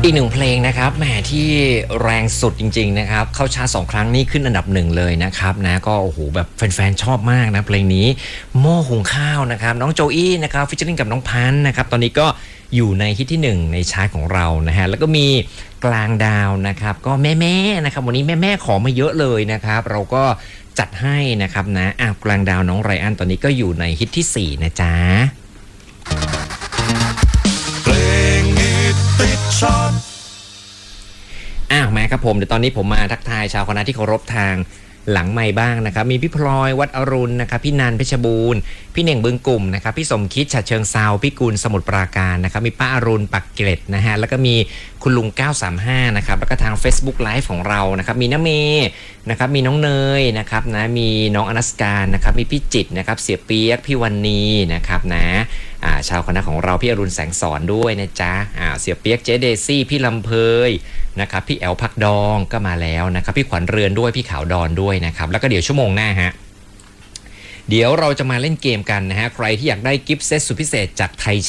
อีกหนึ่งเพลงนะครับแหมที่แรงสุดจริงๆนะครับเข้าชาร์ต2 ครั้งนี่ขึ้นอันดับ1เลยนะครับนะก็โอ้โหแบบแฟนๆชอบมากนะเพลงนี้หม้อหุงข้าวนะครับน้องโจอี้นะครับฟิชเชอริงกับน้องพันธ์นะครับตอนนี้ก็อยู่ในฮิตที่1ในชาร์ตของเรานะฮะแล้วก็มีกลางดาวนะครับก็แม่ๆนะครับวันนี้แม่ๆขอมาเยอะเลยนะครับเราก็จัดให้นะครับนะกลางดาวน้องไรอันตอนนี้ก็อยู่ในฮิตที่4นะจ๊ะเพลงฮิตติดชาร์ตมาครับผมเดี๋ยวตอนนี้ผมมาทักทายชาวคณะที่เคารพทางหลังไมค์บ้างนะครับมีพี่พลอยวัดอรุณนะครับพี่นันเพชรบูรณ์พี่เน่งบึงกลุ่มนะครับพี่สมคิดฉะเชิงเซาพี่กุลสมุทรปราการนะครับมีป้าอรุณปักเกร็ดนะฮะแล้วก็มีคุณลุง935นะครับแล้วก็ทาง Facebook Live ของเรานะครับมีน้าเมย์นะครับมีน้องเนยนะครับนะมีน้องอนัสการนะครับมีพี่จิตนะครับเสียเปียกพี่วันนีนะครับนะชาวคณะของเราพี่อรุณแสงสอนด้วยนะจ๊ะเสียเปียกเจเดซี่พี่ลำเพยนะครับพี่แอลพักดองก็มาแล้วนะครับพี่ขวัญเรือนด้วยพี่ขาวดอนด้วยนะครับแล้วก็เดี๋ยวชั่วโมงหน้าฮะเดี๋ยวเราจะมาเล่นเกมกันนะฮะใครที่อยากได้กิฟต์เซตสุดพิเศษจากไทยแช